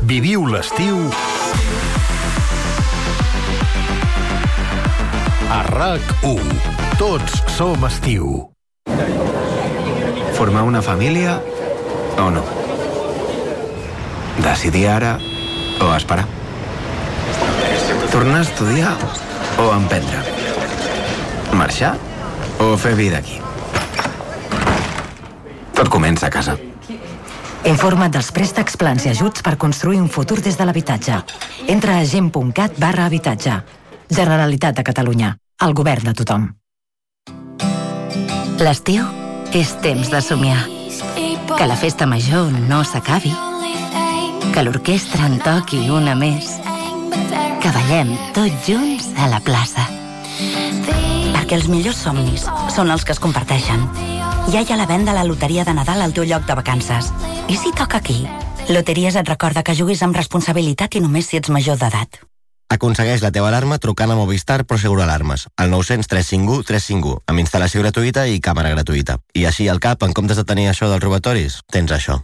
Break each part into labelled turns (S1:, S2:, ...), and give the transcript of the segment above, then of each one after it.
S1: Viviu l'estiu a RAC1. Tots som estiu.
S2: Formar una família o no? Decidir ara o esperar? Tornar a estudiar o emprendre? Marxar o fer vida aquí? Tot comença a casa.
S3: Informa't dels préstecs, plans i ajuts per construir un futur des de l'habitatge. Entra a gent.cat/habitatge. Generalitat de Catalunya. El govern de tothom.
S4: L'estiu és temps de somiar. Que la festa major no s'acabi. Que l'orquestra en toqui una més. Que ballem tots junts a la plaça. Perquè els millors somnis són els que es comparteixen. Ja hi ha la venda a la loteria de Nadal al teu lloc de vacances. I si toca aquí? Loteries et recorda que juguis amb responsabilitat i només si ets major d'edat.
S5: Aconsegueix la teva alarma trucant a Movistar Prosegur Alarmes, al 900 351 351, amb instal·lació gratuïta i càmera gratuïta. I així al cap, en comptes de tenir això dels robatoris, tens això.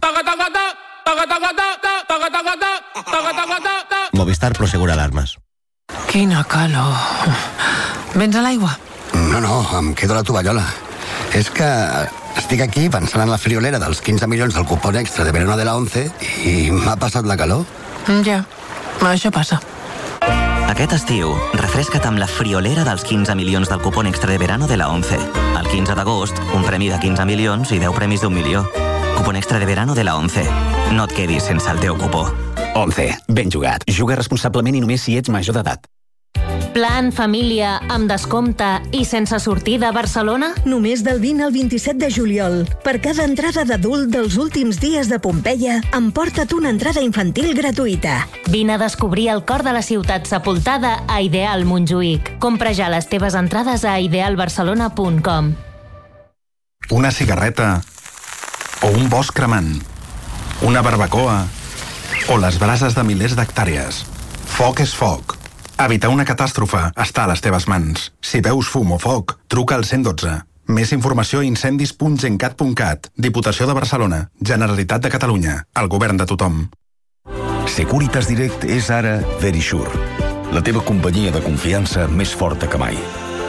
S5: Movistar Prosegur Alarmes.
S6: Quina calor. Vens a l'aigua?
S7: No, em quedo a la tovallola. És que estic aquí pensant en la friolera dels 15 milions del cupón extra de verano de la 11 i m'ha passat la calor.
S6: Ja, això passa.
S8: Aquest estiu, refresca't amb la friolera dels 15 milions del cupón extra de verano de la 11. El 15 d'agost, un premi de 15 milions i 10 premis d'1 milió. Cupón extra de verano de la 11. No et quedis sense el teu cupó.
S9: 11. Ben jugat. Juga responsablement i només si ets major d'edat.
S10: Plan família amb descompte i sense sortida a Barcelona?
S11: Només del 20 al 27 de juliol. Per cada entrada d'adult dels últims dies de Pompeia, emporta't una entrada infantil gratuïta.
S10: Vine a descobrir el cor de la ciutat sepultada a Ideal Montjuïc. Compra ja les teves entrades a idealbarcelona.com.
S12: Una cigarreta o un bosc cremant, una barbacoa o les brases de milers d'hectàrees. Foc és foc. Evitar una catàstrofe està a les teves mans. Si veus fum o foc, truca al 112. Més informació a incendis.gencat.cat. Diputació de Barcelona. Generalitat de Catalunya. El govern de tothom.
S1: Securitas Direct és ara Verisure, la teva companyia de confiança més forta que mai.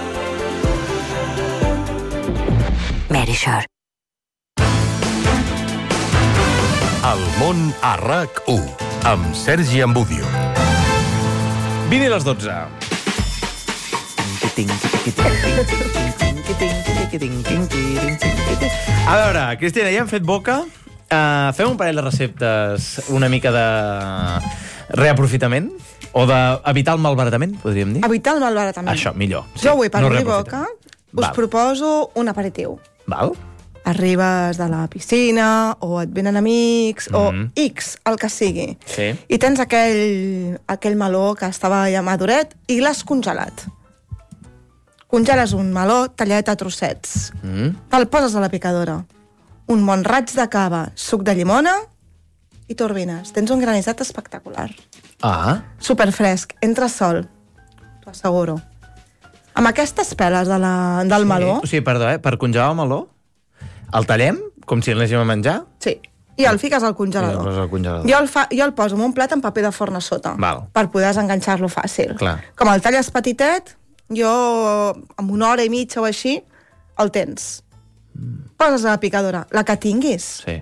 S4: Verisure.
S1: El món a RAC1, amb Sergi Ambudio.
S13: 20 i les 12. A veure, Cristina, ja hem fet boca. Fem un parell de receptes una mica de reaprofitament o d'evitar el malbaratament, podríem dir?
S14: Evitar el malbaratament.
S13: Això, millor.
S14: Sí. Jo avui, per obrir boca, us proposo un aperitiu.
S13: Val.
S14: Arribes de la piscina, o et venen amics, o X, el que sigui.
S13: Sí.
S14: I tens aquell meló que estava ja maduret i l'has congelat. Congeles un meló tallat a trossets. Te'l poses a la picadora. Un bon raig de cava, suc de llimona i turbines. Tens un granissat espectacular. Superfresc, entra sol. T'ho asseguro. Amb aquestes peles del meló...
S13: O sigui, perdó, per congelar el meló, el tallem, com si l'anéssim a menjar?
S14: Sí, i el fiques al congelador. Jo el poso en un plat amb paper de forn a sota, per poder enganxar-lo fàcil.
S13: Clar.
S14: Com el talles petitet, jo amb una hora i mitja o així, el tens. Poses a la picadora, la que tinguis.
S13: Sí.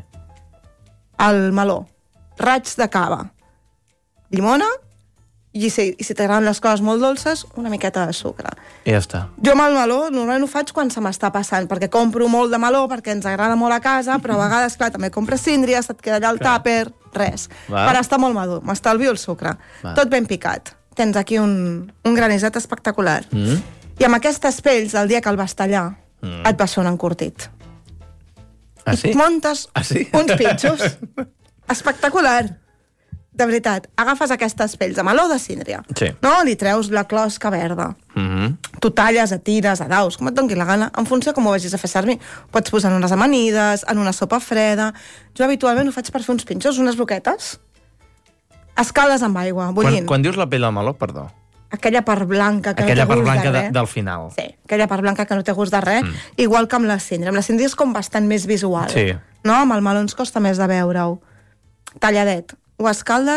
S14: El meló, raig de cava, llimona, i si t'agraden les coses molt dolces, una miqueta de sucre.
S13: I ja està.
S14: Jo amb el meló normalment ho faig quan se m'està passant, perquè compro molt de meló, perquè ens agrada molt a casa, però a vegades, clar, també compres síndries, et queda allà el tàper, res. Per estar molt madur, m'estalvio el sucre. Tot ben picat. Tens aquí un granissat espectacular. I amb aquestes pells, el dia que el vas tallar, et va fer un encurtit.
S13: Ah, sí?
S14: I muntes uns pitxos. Espectacular. De veritat, agafes aquestes pells de meló o de síndria, no? Li treus la closca verda. Tu talles, a tires, a daus, com et doni la gana, en funció com ho vagis a fer servir. Pots posar en unes amanides, en una sopa freda. Jo habitualment ho faig per fer uns pinxos, unes broquetes. Escales amb aigua, bullint.
S13: Quan dius la pell del meló, perdó.
S14: Aquella part blanca que no té gust de res.
S13: Aquella part blanca del final.
S14: Sí, aquella part blanca que no té gust de res, igual que amb la síndria. Amb la síndria és com bastant més visual.
S13: Sí.
S14: No? Amb el meló ens costa més de veure-ho. Talladet. Ho escaldes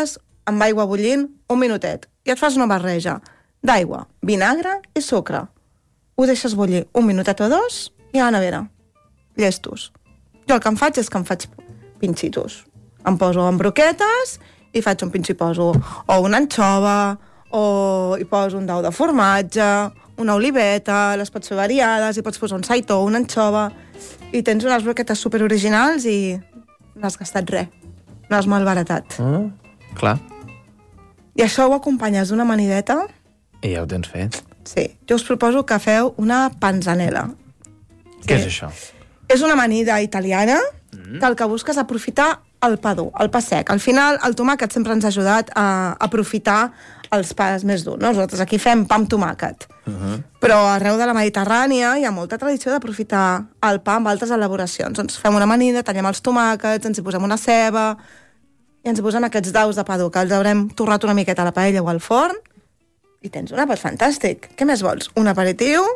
S14: amb aigua bullint, 1 minutet, i et fas una barreja d'aigua, vinagre i sucre. Ho deixes bullir 1 minutet o 2 i a la nevera. Llestos. Jo el que em faig és que em faig pinxitos. Em poso en broquetes i faig un pinxo i poso o una anxova, o hi poso un dau de formatge, una oliveta, les pots fer variades, hi pots posar un saitó, una anxova, i tens unes broquetes superoriginals i no has gastat res. No has malbaratat.
S13: Clar.
S14: I això ho acompanyes d'una amanideta.
S13: I ja ho tens fet.
S14: Sí. Jo us proposo que feu una panzanella.
S13: Què és això?
S14: És una amanida italiana que el que busca és aprofitar el pa dur, el pa sec. Al final, el tomàquet sempre ens ha ajudat a aprofitar els pas més durs. Nosaltres aquí fem pa amb tomàquet. Però arreu de la Mediterrània hi ha molta tradició d'aprofitar el pa amb altres elaboracions. Doncs fem una amanida, tallem els tomàquets, ens hi posem una ceba i ens hi posem aquests daus de pa dur que els haurem torrat una miqueta a la paella o al forn i tens un àpat fantàstic. Què més vols? Un aperitiu,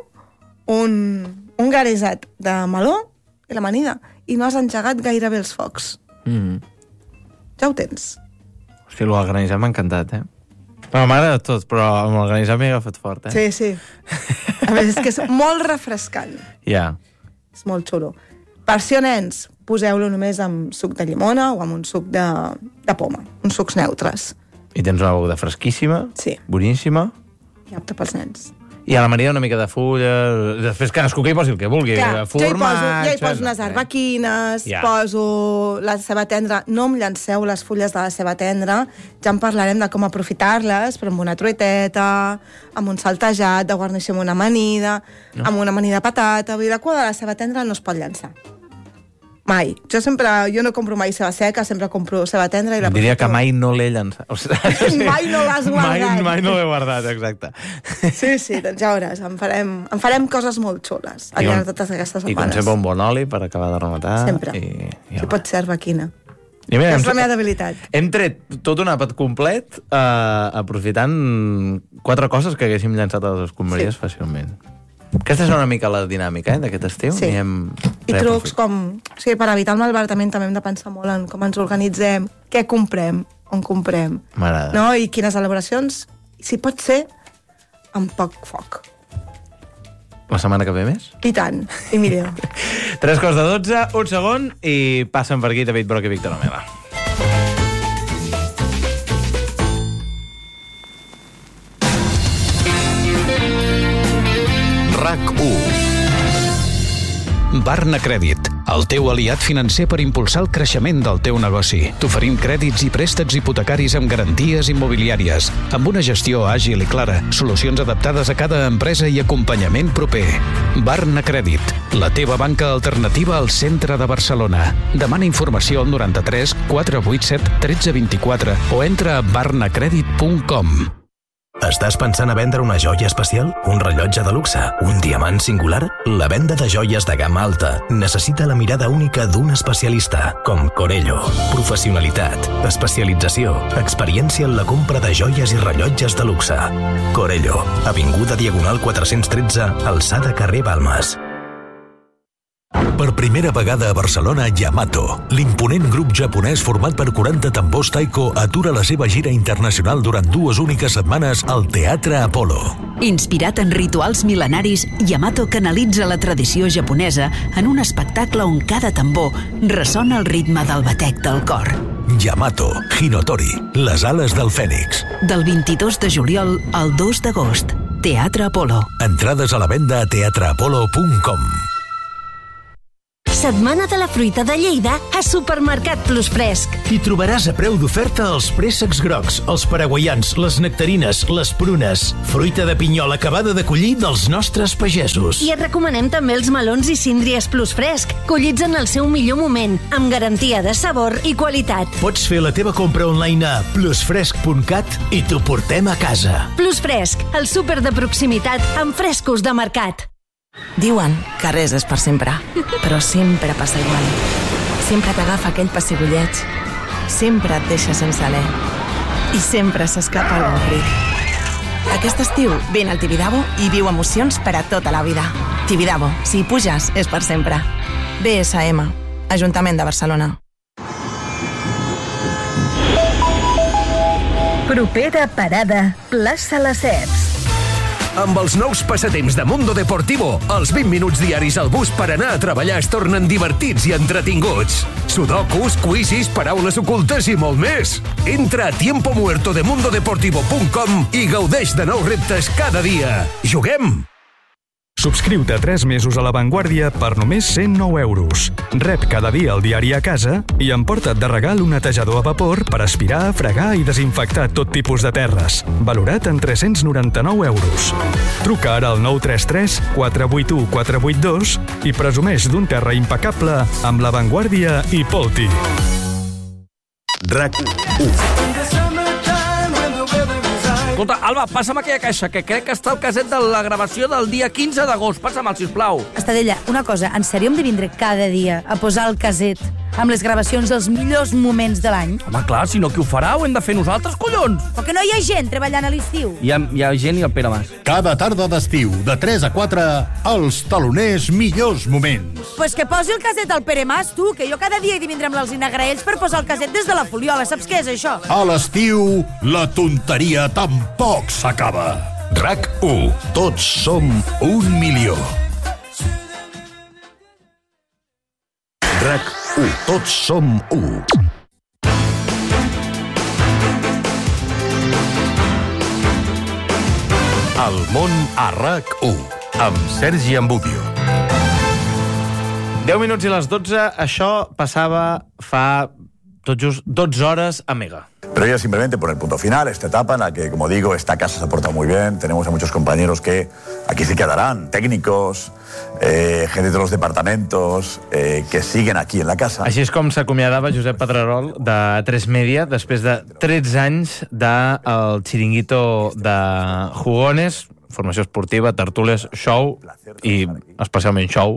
S14: un garisat de meló i l'amanida. I no has engegat gairebé els focs. Ja ho tens.
S13: Hòstia, el granissat m'ha encantat, Bueno, m'agrada tot, però amb el granissat m'he agafat fort,
S14: Sí, sí. A més, és que és molt refrescant.
S13: Ja.
S14: És molt xulo. Versió nens, poseu-lo només amb suc de llimona o amb un suc de poma, uns sucs neutres.
S13: I tens una beguda fresquíssima, boníssima.
S14: I apte pels nens.
S13: I a la Maria una mica de fulla, després cadascú que hi posi el que vulgui.
S14: Clar,
S13: formatge...
S14: jo hi poso unes arbequines, poso la ceba tendra. No em llanceu les fulles de la ceba tendra, ja en parlarem de com aprofitar-les, però amb una truiteta, amb un saltejat, de guarneixer amb una amanida, amb una amanida de patata. Vull dir, la cua de la ceba tendra no es pot llançar. Mai. Jo no compro mai ceba seca, sempre compro ceba tendra i la
S13: diria que mai no l'he llançat. O sigui,
S14: mai no l'has guardat.
S13: Mai no l'he guardat, exacte.
S14: Sí, doncs ja veuràs, en farem coses molt xules al llarg de totes aquestes setmanes.
S13: I com sempre un bon oli per acabar de rematar.
S14: Sempre. Si pot ser arbequina. És la meva debilitat.
S13: Hem tret tot un àpat complet aprofitant 4 coses que haguéssim llançat a les escombraries fàcilment. Aquesta és una mica la dinàmica d'aquest estiu.
S14: Sí. I trucs com... O sigui, per evitar el malbaratament també hem de pensar molt en com ens organitzem, què comprem, on comprem.
S13: M'agrada.
S14: No? I quines elaboracions, si pot ser, amb poc foc.
S13: La setmana que ve més?
S14: I tant, i millor.
S13: 3:12, un segon, i passen per aquí David Broc i Víctor Omela.
S15: Barna Crèdit, el teu aliat financer per impulsar el creixement del teu negoci. T'oferim crèdits i préstecs hipotecaris amb garanties immobiliàries, amb una gestió àgil i clara, solucions adaptades a cada empresa i acompanyament proper. Barna Crèdit, la teva banca alternativa al centre de Barcelona. Demana informació al 93 487 1324 o entra a barnacredit.com.
S16: Estàs pensant a vendre una joia especial? Un rellotge de luxe? Un diamant singular? La venda de joies de gamma alta necessita la mirada única d'un especialista, com Corello. Professionalitat, especialització, experiència en la compra de joies i rellotges de luxe. Corello, avinguda Diagonal 413, alçada carrer Balmes. Per primera vegada a Barcelona, Yamato, l'imponent grup japonès format per 40 tambors taiko, atura la seva gira internacional durant 2 úniques setmanes al Teatre Apolo.
S17: Inspirat en rituals mil·lenaris, Yamato canalitza la tradició japonesa en un espectacle on cada tambor ressona el ritme del batec del cor.
S16: Yamato, Hinotori, les ales del Fènix.
S17: Del 22 de juliol al 2 d'agost, Teatre Apolo.
S16: Entrades a la venda a teatreapolo.com.
S18: Setmana de la fruita de Lleida a Supermercat Plus Fresc.
S19: Hi trobaràs a preu d'oferta els préssecs grocs, els paraguaians, les nectarines, les prunes, fruita de pinyol acabada de collir dels nostres pagesos.
S18: I et recomanem també els melons i síndries Plus Fresc, collits en el seu millor moment, amb garantia de sabor i qualitat.
S19: Pots fer la teva compra online a plusfresc.cat i t'ho portem a casa.
S18: Plus Fresc, el súper de proximitat amb frescos de mercat.
S6: Diuen que res és per sempre, però sempre passa igual. Sempre t'agafa aquell pessigolleig, sempre et deixa sense alè i sempre s'escapa algun crit. Aquest estiu vine al Tibidabo i viu emocions per a tota la vida. Tibidabo, si hi puges, és per sempre. BSM, Ajuntament de Barcelona.
S11: Propera parada, plaça Les Ceps.
S16: Amb els nous passatemps de Mundo Deportivo, els 20 minuts diaris al bus per anar a treballar es tornen divertits i entretinguts. Sudokus, quizzes, paraules ocultes i molt més. Entra a tiempomuertodemundodeportivo.com i gaudeix de nous reptes cada dia. Juguem!
S20: Subscriu-te 3 mesos a La Vanguardia per només 109 euros. Rep cada dia el diari a casa i emporta't de regal un netejador a vapor per aspirar, fregar i desinfectar tot tipus de terres. Valorat en 399 euros. Truca ara al 933 481 482 i presumeix d'un terra impecable amb La Vanguardia i Polti.
S16: RAC1.
S21: Escolta, Alba, passa'm aquella caixa, que crec que està el caset de la gravació del dia 15 d'agost. Passa'm-el, sisplau.
S22: Estadella, una cosa, en sèrio hem de vindre cada dia a posar el caset amb les gravacions dels millors moments de l'any?
S21: Home, clar, si no qui ho farà, ho hem de fer nosaltres, collons!
S22: Però que no hi ha gent treballant a l'estiu.
S21: Hi ha gent i el Pere Mas.
S23: Cada tarda d'estiu, de 3 a 4, els taloners millors moments.
S22: Pues que posi el caset al Pere Mas, tu, que jo cada dia he de vindre amb l'Alzina Graells per posar el caset des de la Foliola. Saps què és això?
S23: A l'estiu, la tonteria tampoc s'acaba. RAC1. Tots som 1 milió. RAC1. Tots som 1. El món a RAC1. Amb Sergi Ambudio.
S13: 10 minuts i les 12, això passava fa tot just 12 hores a Mega.
S24: Pero ya simplemente poner punto final a esta etapa en la que, como digo, esta casa se ha portado muy bien. Tenemos a muchos compañeros que aquí se quedarán, técnicos, gente de los departamentos, que siguen aquí en la casa.
S13: Així és com s'acomiadava Josep Pedrerol de A3 Media després de 13 anys del xiringuito de Jugones, formació esportiva, tertúlies, show i especialment show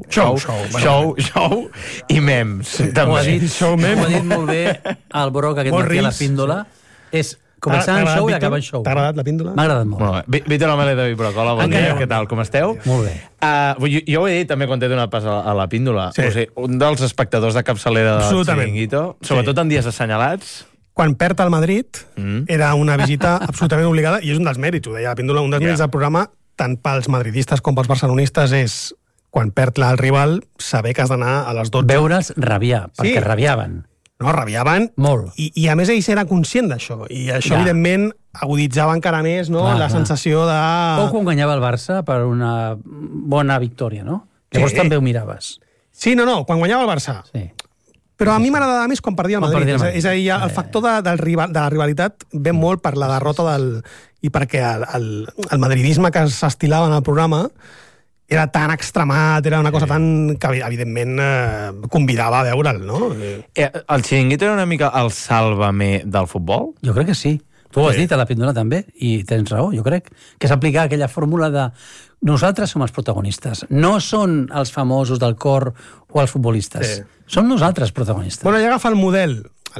S13: i memes.
S25: Ho ha dit molt bé el Broc aquest matí a la píndola. És començar en show i acabar en show.
S26: T'ha agradat la píndola?
S25: M'ha agradat molt.
S13: Víctor Amale de Broc, hola, bon dia, què tal, com esteu?
S25: Molt bé.
S13: Jo ho he dit també quan t'he donat pas a la píndola. O sigui, un dels espectadors de capçalera del xiringuito, sobretot en dies assenyalats.
S26: Quan perd el Madrid, era una visita absolutament obligada, i és un dels mèrits, ho deia la píndola, un dels mèrits del programa, tant pels madridistes com pels barcelonistes, és, quan perd el rival, saber que has d'anar a les 12.
S25: Veure'ls rabiar, perquè rabiaven.
S26: No, rabiaven.
S25: Molt.
S26: I a més ells eren conscients d'això. I això, evidentment, aguditzava encara més la sensació de...
S25: O quan guanyava el Barça per una bona victòria, no? Llavors també ho miraves.
S26: Sí, no, quan guanyava el Barça. Sí. Però a mi m'agradava més quan perdia el Madrid. És a dir, el factor de la rivalitat ve molt per la derrota i perquè el madridisme que s'estilava en el programa era tan extremat, era una cosa tan que, evidentment, convidava a veure'l, no?
S13: El xiringuito era una mica el sàlvame del futbol?
S25: Jo crec que sí. Tu ho has dit a la píndola també, i tens raó, jo crec que s'aplica aquella fórmula de nosaltres som els protagonistes, no són els famosos del cor o els futbolistes, som nosaltres protagonistes.
S26: Bueno, ell agafa el model,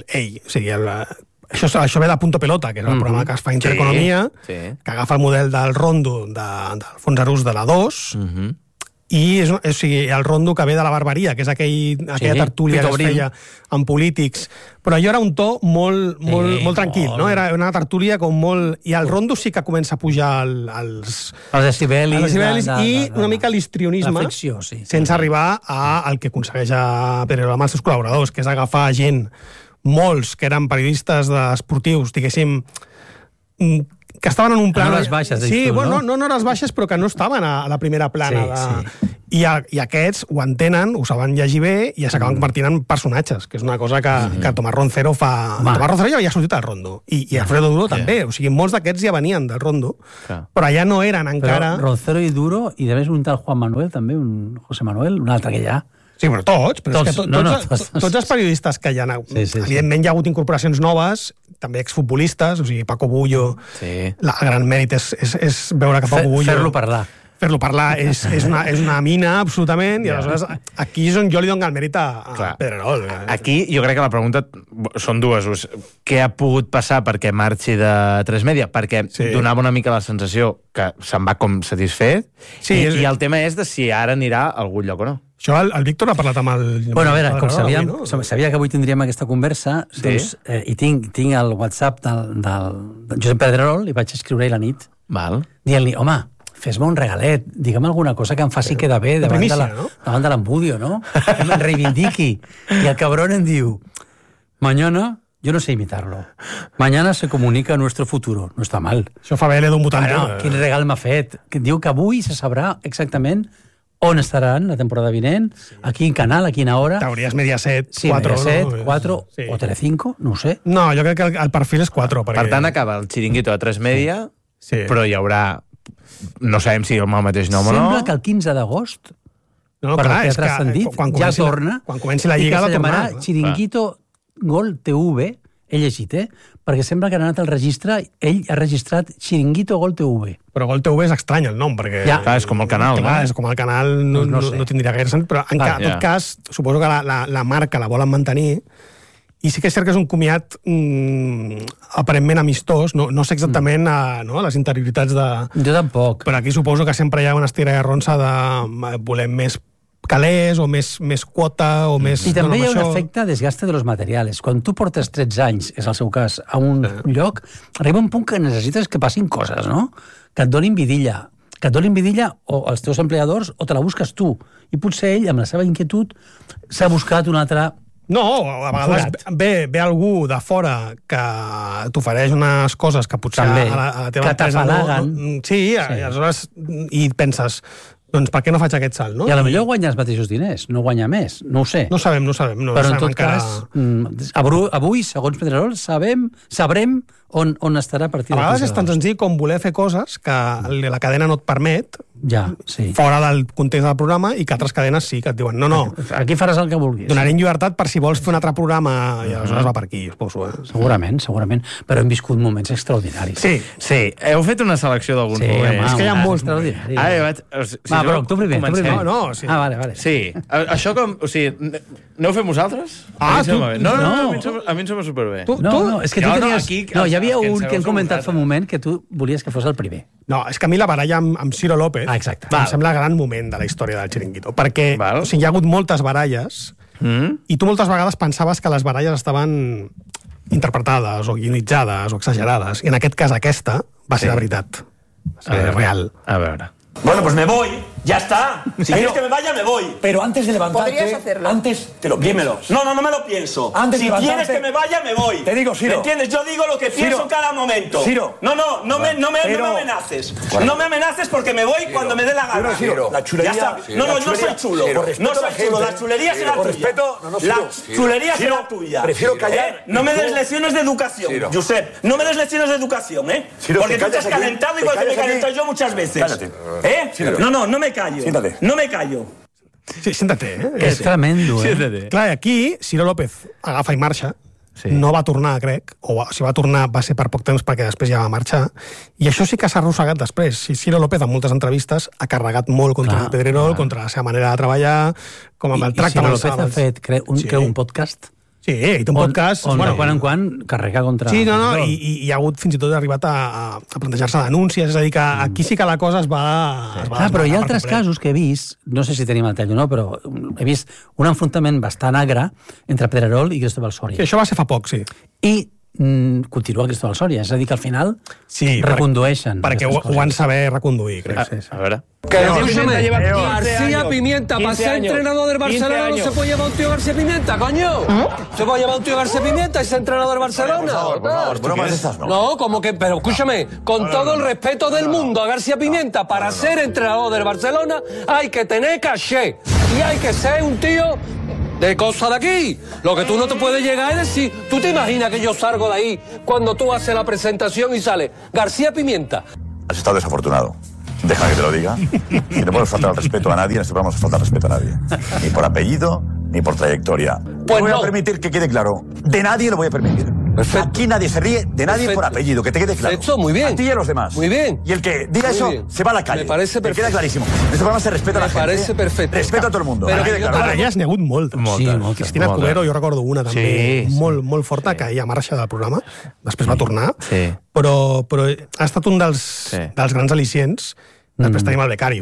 S26: això ve de Punto Pelota, que és el programa que es fa Intereconomia, que agafa el model del rondo d'Alfons Arús de la 2, i el rondo que ve de la barbaria, que és aquella tertúlia que es feia amb polítics. Però allò era un to molt tranquil, no? Era una tertúlia com molt... I el rondo sí que comença a pujar els
S25: decibelis
S26: i una mica l'histrionisme, sense arribar al que aconsegueix a Pedrerol amb els seus col·laboradors, que és agafar gent, molts que eren periodistes esportius, diguéssim, que estaven en un plan...
S25: En hores baixes,
S26: sí, bueno, no en hores baixes, però que no estaven a la primera plana. I aquests ho entenen, ho saben llegir bé, i s'acaben convertint en personatges, que és una cosa que Tomàs Roncero fa... Tomàs Roncero ja havia sortit al Rondo, i Alfredo Duro també. O sigui, molts d'aquests ja venien del Rondo, però allà no eren encara...
S25: Però Roncero i Duro, i a més un tal Juan Manuel també, un José Manuel, un altre que hi ha.
S26: Sí, però tots els periodistes que hi ha... Evidentment hi ha hagut incorporacions noves, també exfutbolistes, o sigui, Paco Bullo, el gran mèrit és veure que Paco Bullo...
S25: Fer-lo parlar.
S26: Fer-lo parlar és una mina, absolutament, i aleshores aquí és on jo li dono el mèrit a Pedrerol.
S13: Aquí jo crec que la pregunta són dues. Què ha pogut passar perquè marxi de A3 Media? Perquè donava una mica la sensació que se'n va com satisfet, i el tema és de si ara anirà a algun lloc o no.
S26: Això el Víctor ha parlat amb el...
S25: Bueno, a veure, com sabia que avui tindríem aquesta conversa, doncs, i tinc el WhatsApp del Josep Pedrerol, i vaig escriure-hi la nit, dient-li, home, fes-me un regalet, digue'm alguna cosa que em faci quedar bé davant de l'Ambudio, no? Que me'n reivindiqui. I el cabron em diu, mañana... Yo no sé imitarlo. Mañana se comunica nuestro futuro. No està mal.
S26: Això fa bé d'un 80.
S25: Bueno, quin regal m'ha fet. Diu que avui se sabrà exactament on estaran la temporada vinent, a quin canal, a quina hora.
S26: Teories Mediaset, 4.
S25: Mediaset, 4 o Telecinco, no ho sé.
S26: No, jo crec que el perfil és 4.
S13: Per tant, acaba el Chiringuito a 3 Media, però hi haurà... No sabem si el mateix nom o no.
S25: Sembla que el 15 d'agost, per el que ha transcendit, ja torna.
S26: Quan comenci la Lliga,
S25: i que se llamarà Chiringuito Gol TV, he llegit, perquè sembla que ha anat al registre, ell ha registrat Chiringuito Gol TV.
S26: Però Gol TV és estrany el nom, perquè...
S13: Ja, és com el canal, no?
S26: És com el canal, no tindria gaire sentit, però en tot cas, suposo que la marca la volen mantenir, i sí que és cert que és un comiat aparentment amistós, no sé exactament les interioritats de...
S25: Jo tampoc.
S26: Però aquí suposo que sempre hi ha una estira de ronça de volem més calés o més quota o més...
S25: I també hi ha un efecte desgaste de los materials. Quan tu portes 13 anys, és el seu cas, a un lloc, arriba un punt que necessites que passin coses, no? Que et donin vidilla. Que et donin vidilla o els teus empleadors o te la busques tu. I potser ell, amb la seva inquietud, s'ha buscat una altra...
S26: No, a vegades ve algú de fora que t'ofereix unes coses que potser
S25: també,
S26: a la teva empresa no... Sí, aleshores, i penses... Doncs per què no faig aquest salt, no?
S25: I a lo millor guanya els mateixos diners, no guanya més, no ho sé.
S26: No sabem.
S25: Però en tot cas, avui, segons Pedrerol, sabrem on estarà a partir de...
S26: A vegades és tan senzill com voler fer coses que la cadena no et permet, fora del context del programa, i que altres cadenes sí, que et diuen, no.
S25: Aquí faràs el que vulguis.
S26: Donarem llibertat per si vols fer un altre programa, i aleshores va per aquí, suposo.
S25: Segurament, però hem viscut moments extraordinaris.
S26: Sí.
S13: Heu fet una selecció d'alguns moments.
S26: És que hi ha molts
S25: extraordinaris. Però tu primer.
S26: No, sí.
S25: Vale.
S13: Sí. Això com... O sigui, aneu fent vosaltres?
S26: Tu?
S13: No, a mi em sembla superbé.
S25: No, és que tu tenies... No, hi havia un que hem comentat fa un moment que tu volies que fos el primer.
S26: No, és que a mi la baralla amb Ciro López em sembla gran moment de la història del Chiringuito, perquè hi ha hagut moltes baralles i tu moltes vegades pensaves que les baralles estaven interpretades o guionitzades o exagerades, i en aquest cas aquesta va ser la veritat. Va ser real.
S13: A veure.
S2: Bueno, pues me voy, ya está. Si quieres que me vaya, me voy.
S3: Pero antes de levantarte...
S2: Podrías hacerlo.
S3: Antes te lo
S2: Dímelo. No me lo pienso.
S3: Antes
S2: si quieres que me vaya, me voy.
S3: Te digo, Ciro.
S2: ¿Me entiendes? Yo digo lo que pienso en cada momento.
S3: Ciro.
S2: No me amenaces. No me amenaces porque me voy cuando me dé la gana.
S3: Ciro, la chulería...
S2: Ya está. No soy chulo. No soy chulo. La chulería será tuya. La chulería será tuya.
S3: Prefiero callar.
S2: No me des lecciones de educación, Josep. No me des lecciones de educación, ¿eh? Porque tú te has calentado igual que me he calentado yo muchas veces.
S3: Cállate.
S2: No me callo.
S3: Siéntate.
S2: No me callo.
S26: Sí, siéntate.
S25: És tremendo,
S26: Siéntate. Clar, aquí Ciro López agafa i marxa, no va tornar, crec, o si va tornar va ser per poc temps perquè després ja va marxar, i això sí que s'ha arrossegat després. Ciro López, en moltes entrevistes, ha carregat molt contra Pedrerol, contra la seva manera de treballar, com amb el tracte...
S25: I Ciro López ha fet, creu un podcast...
S26: Sí, i té un podcast...
S25: On de quan en quan carrega contra...
S26: Sí, i ha hagut fins i tot arribat a plantejar-se denúncies, és a dir, que aquí sí que la cosa es va...
S25: Però hi ha altres casos que he vist, no sé si tenim el tall o no, però he vist un enfrontament bastant agre entre Pedrerol i Cristóbal Soria.
S26: Sí, això va ser fa poc, sí.
S25: I continua Cristóbal Soria, és a dir, que al final recondueixen.
S26: Perquè ho van saber reconduir, crec.
S13: A veure...
S21: García Pimienta, para ser entrenador del Barcelona no se puede llevar un tío García Pimienta, coño. Se puede llevar un tío García Pimienta y ser entrenador del Barcelona. No, como que, pero escúchame, con todo el respeto del mundo a García Pimienta, para ser entrenador del Barcelona hay que tener caché y hay que ser un tío de cosa de aquí. Lo que tú no te puedes llegar es decir, ¿tú te imaginas que yo salgo de ahí cuando tú haces la presentación y sale García Pimienta?
S24: Has estado desafortunado. Deja que te lo diga. Y no podemos faltar al respeto a nadie, en este programa no se falta al respeto a nadie. Ni por apellido, ni por trayectoria.
S21: Pues
S24: no voy a permitir que quede claro. De nadie lo voy a permitir. Perfecto. Aquí nadie se ríe de nadie por apellido, que te quede claro.
S21: Perfecto, muy bien.
S24: A ti y a los demás.
S21: Muy bien.
S24: Y el que diga
S21: Muy
S24: eso
S21: bien.
S24: se va a la calle.
S21: Me parece perfecto.
S24: Me queda clarísimo. En este programa se respeta a la gente.
S21: Me parece perfecto.
S24: Respeta a todo el mundo.
S21: Pero
S24: quede claro.
S26: Baralles n'hi ha hagut moltes. Cristina Cubero, jo recordo una també molt forta, que ella marxa del programa, després va tornar, però ha estat un dels grans al·licients. Després tenim el Becarios,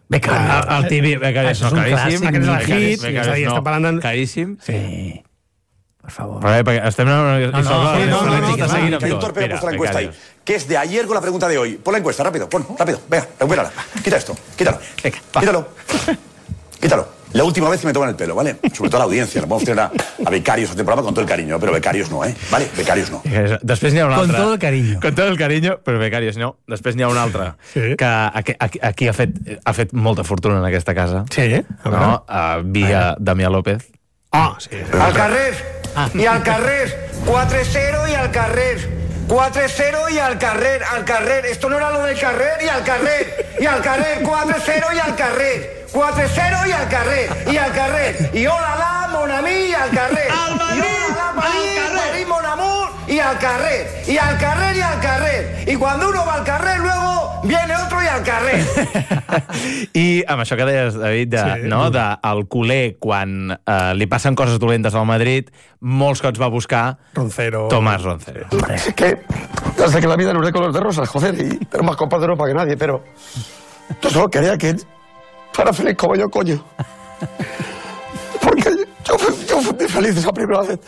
S25: Becarios.
S13: El típic Becarios no, caríssim.
S26: Aquest és el hit, és a dir, estem parlant de...
S13: Caríssim.
S25: Sí. Por favor.
S13: Perquè estem...
S26: No,
S24: hay un torpedo puesto la encuesta ahí, que es de ayer con la pregunta de hoy. Pon la encuesta, rápido, rápido. Venga, recupérala. Quita esto, quítalo. Quítalo. La última vez que me toman el pelo, ¿vale? Sobre todo a la audiencia. No podemos tener a Becarios a este programa con todo el cariño, pero Becarios no, ¿eh? ¿Vale? Becarios no.
S13: Després n'hi ha un altre.
S25: Con todo el cariño.
S13: Con todo el cariño, però Becarios no. Després n'hi ha un altre, que aquí ha fet molta fortuna en aquesta casa.
S26: Sí, a veure.
S13: No? Via Damià López.
S26: Sí.
S5: Al carrer, y al carrer, 4-0 y al carrer. 4-0 y al carrer. Esto no era lo del carrer y al carrer, 4-0 y al carrer. 4-0 y al carrer. Y hola la, mon ami, y al carrer. Al Madrid, mon amour, y al carrer. Y al carrer. Y cuando uno va al carrer, luego viene otro y al carrer.
S13: I amb això que deies, David, del culer, quan li passen coses dolentes al Madrid, molts cops va buscar Tomás Roncero.
S5: Es que ya sé que la vida no es de color de rosas, joder, y tengo más copas de Europa que nadie, pero yo solo quería que él fuera feliz como yo, coño. Porque yo fui muy feliz esa primera vez.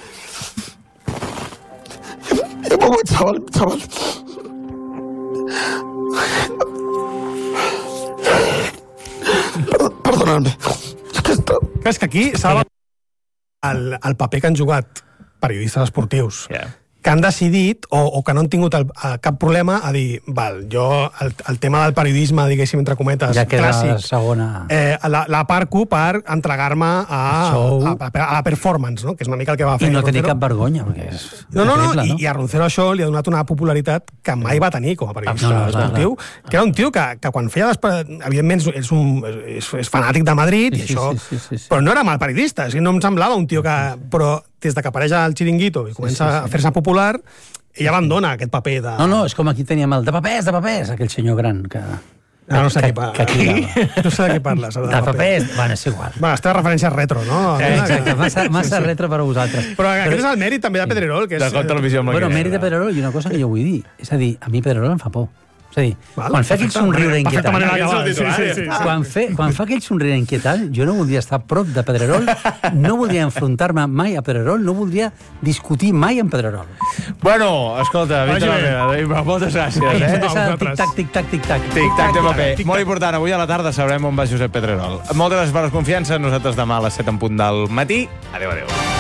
S5: Y un poco, chaval. Perdonadme.
S26: És que aquí s'ha el paper que han jugat periodistes esportius, que han decidit, o que no han tingut cap problema a dir, val, jo el tema del periodisme, diguéssim, entre cometes,
S25: ja queda
S26: clàssic,
S25: segona...
S26: l'aparco per entregar-me a la performance, no? Que és una mica el que va fer
S25: I no
S26: Roncero.
S25: tenir cap vergonya, perquè és...
S26: No, i a Roncero això li ha donat una popularitat que mai va tenir com a periodista esportiu, que era un tio que quan feia... Evidentment és fanàtic de Madrid, i això... Però no era mal periodista, no em semblava un tio que... Però des que apareix al Chiringuito i comença a fer-se popular, ell abandona aquest paper de...
S25: No, és com aquí teníem el de papers, aquell senyor gran que...
S26: No sé de què parles.
S25: De papers, bueno, és igual.
S26: Aquesta referència retro, no?
S25: Exacte, massa retro per a vosaltres.
S26: Però aquest és el mèrit també de Pedrerol, que és...
S25: Bueno, mèrit de Pedrerol i una cosa que jo vull dir, és a dir, a mi Pedrerol em fa por. És a dir, quan fa aquell somriure inquietant... Quan fa aquell somriure inquietant, jo no voldria estar a prop de Pedrerol, no voldria enfrontar-me mai a Pedrerol, no voldria discutir mai amb Pedrerol.
S13: Bueno, escolta, moltes gràcies.
S25: Tic-tac, tic-tac, tic-tac.
S13: Tic-tac de paper. Molt important, avui a la tarda sabrem on va Josep Pedrerol. Moltes gràcies per la confiança, nosaltres demà a les 7 en punt del matí. Adéu.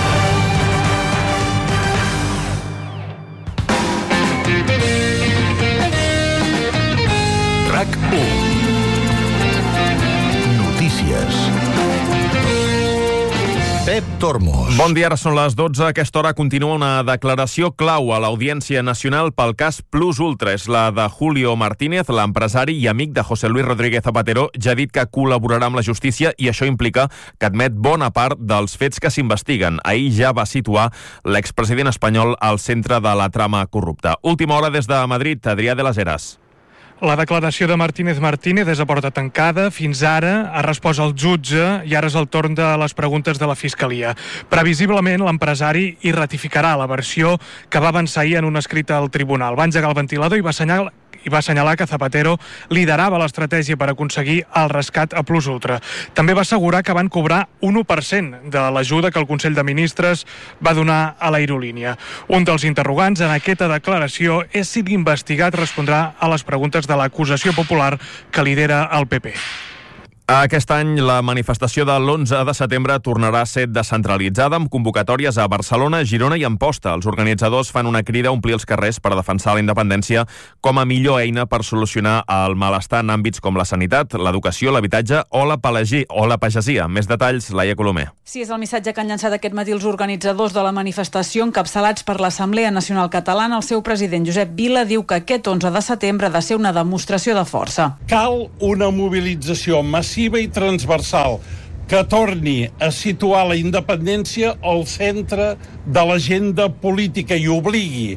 S23: RAC1. Notícies. Pep Tormos.
S7: Bon dia, ara són les 12. A aquesta hora continua una declaració clau a l'Audiència Nacional pel cas Plus Ultra. És la de Julio Martínez, l'empresari i amic de José Luis Rodríguez Zapatero. Ja ha dit que col·laborarà amb la justícia i això implica que admet bona part dels fets que s'investiguen. Ahir ja va situar l'expresident espanyol al centre de la trama corrupta. Última hora des de Madrid, Adrià de las Heras.
S8: La declaració de Martínez és a porta tancada. Fins ara ha respost el jutge i ara és el torn de les preguntes de la Fiscalia. Previsiblement, l'empresari hi ratificarà la versió que va avançar ahir en un escrit al tribunal. Va engegar el ventilador i va assenyalar que Zapatero liderava l'estratègia per aconseguir el rescat a Plus Ultra. També va assegurar que van cobrar un 1% de l'ajuda que el Consell de Ministres va donar a l'aerolínia. Un dels interrogants en aquesta declaració és si l'investigat respondrà a les preguntes de l'acusació popular que lidera el PP.
S7: Aquest any la manifestació de l'11 de setembre tornarà a ser descentralitzada amb convocatòries a Barcelona, Girona i Amposta. Els organitzadors fan una crida a omplir els carrers per defensar la independència com a millor eina per solucionar el malestar en àmbits com la sanitat, l'educació, l'habitatge o la pagesia. Més detalls, Laia Colomer.
S9: Sí, és el missatge que han llançat aquest matí els organitzadors de la manifestació encapçalats per l'Assemblea Nacional Catalana. El seu president, Josep Vila, diu que aquest 11 de setembre ha de ser una demostració de força.
S10: Cal una mobilització massiva i transversal que torni a situar la independència al centre de l'agenda política i obligui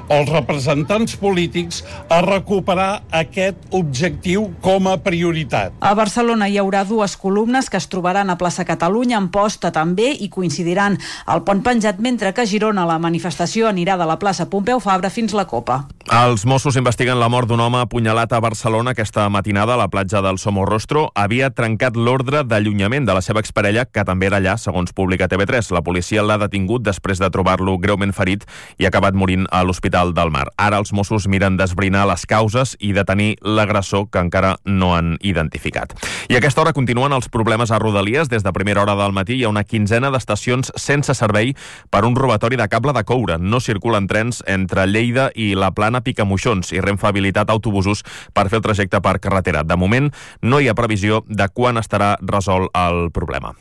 S10: els representants polítics a recuperar aquest objectiu com a prioritat.
S9: A Barcelona hi haurà 2 columnes que es trobaran a plaça Catalunya, Amposta també, i coincidiran al pont penjat, mentre que a Girona la manifestació anirà de la plaça Pompeu Fabra fins la Copa.
S7: Els Mossos investiguen la mort d'un home apunyalat a Barcelona aquesta matinada a la platja del Somorrostro. Havia trencat l'ordre d'allunyament de la seva exparella, que també era allà, segons publica TV3. La policia l'ha detingut després de trobar-lo greument ferit i ha acabat morint a l'Hospital del Mar. Ara els Mossos miren d'esbrinar les causes i detenir l'agressor, que encara no han identificat. I a aquesta hora continuen els problemes a Rodalies. Des de primera hora del matí hi ha una quinzena d'estacions sense servei per un robatori de cable de coure. No circulen trens entre Lleida i la Plana Picamoixons i Renfe ha habilitat autobusos per fer el trajecte per carretera. De moment, no hi ha previsió de quan estarà resolt el problema.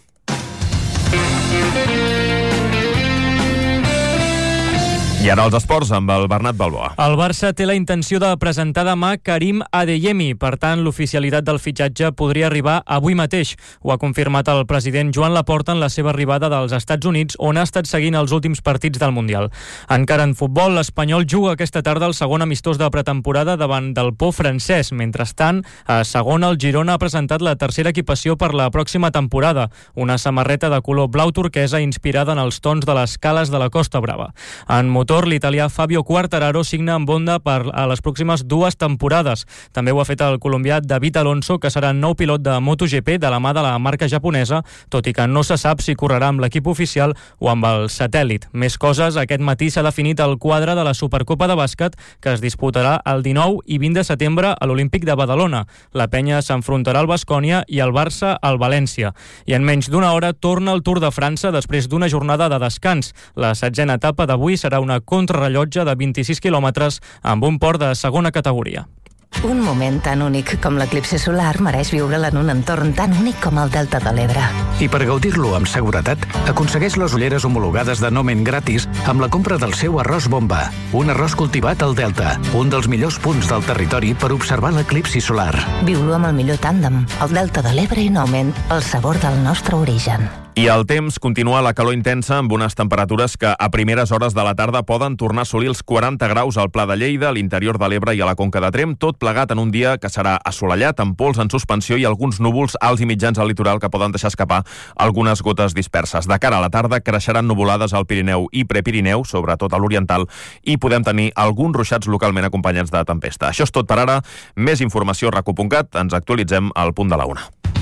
S7: I ara els esports amb el Bernat Balboa.
S1: El Barça té la intenció de presentar demà Karim Adeyemi. Per tant, l'oficialitat del fitxatge podria arribar avui mateix. Ho ha confirmat el president Joan Laporta en la seva arribada dels Estats Units, on ha estat seguint els últims partits del Mundial. Encara en futbol, l'Espanyol juga aquesta tarda el segon amistós de pretemporada davant del Pau francès. Mentrestant, a segona, el Girona ha presentat la tercera equipació per la pròxima temporada, una samarreta de color blau turquesa inspirada en els tons de les cales de la Costa Brava. En motor, l'italià Fabio Quartararo signa amb Honda per a les pròximes 2 temporades. També ho ha fet el colombià David Alonso, que serà nou pilot de MotoGP de la mà de la marca japonesa, tot i que no se sap si correrà amb l'equip oficial o amb el satèl·lit. Més coses, aquest matí s'ha definit el quadre de la Supercopa de bàsquet, que es disputarà el 19 i 20 de setembre a l'Olímpic de Badalona. La penya s'enfrontarà al Baskonia i el Barça al València. I en menys d'una hora torna el Tour de França després d'una jornada de descans. La 7a etapa d'avui serà una contrarrellotge de 26 quilòmetres amb un port de segona categoria.
S4: Un moment tan únic com l'eclipsi solar mereix viure'l en un entorn tan únic com el Delta de l'Ebre.
S12: I per gaudir-lo amb seguretat, aconsegueix les ulleres homologades de Nomen gratis amb la compra del seu arròs bomba, un arròs cultivat al Delta, un dels millors punts del territori per observar l'eclipsi solar.
S4: Viu-lo amb el millor tàndem, el Delta de l'Ebre i Nomen, el sabor del nostre origen.
S7: I el temps continua la calor intensa amb unes temperatures que a primeres hores de la tarda poden tornar a assolir els 40 graus al Pla de Lleida, a l'interior de l'Ebre i a la Conca de Tremp, tot plegat en un dia que serà assolellat, amb pols en suspensió i alguns núvols alts i mitjans al litoral que poden deixar escapar algunes gotes disperses. De cara a la tarda creixeran nuvolades al Pirineu i Prepirineu, sobretot a l'oriental, i podem tenir alguns ruixats localment acompanyats de tempesta. Això és tot per ara. Més informació a RACU.cat. Ens actualitzem al punt de la 1.